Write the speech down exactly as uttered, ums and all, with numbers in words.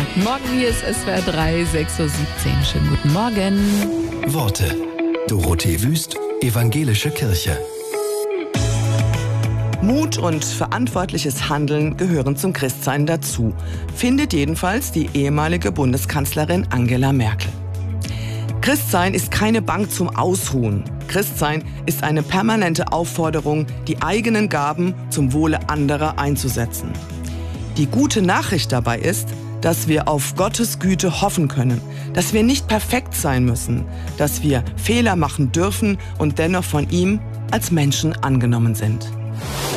Freitagmorgen. Hier ist S W R drei, sechs Uhr siebzehn. Schönen guten Morgen. Worte. Dorothee Wüst, Evangelische Kirche. Mut und verantwortliches Handeln gehören zum Christsein dazu, findet jedenfalls die ehemalige Bundeskanzlerin Angela Merkel. Christsein ist keine Bank zum Ausruhen. Christsein ist eine permanente Aufforderung, die eigenen Gaben zum Wohle anderer einzusetzen. Die gute Nachricht dabei ist, dass wir auf Gottes Güte hoffen können, dass wir nicht perfekt sein müssen, dass wir Fehler machen dürfen und dennoch von ihm als Menschen angenommen sind.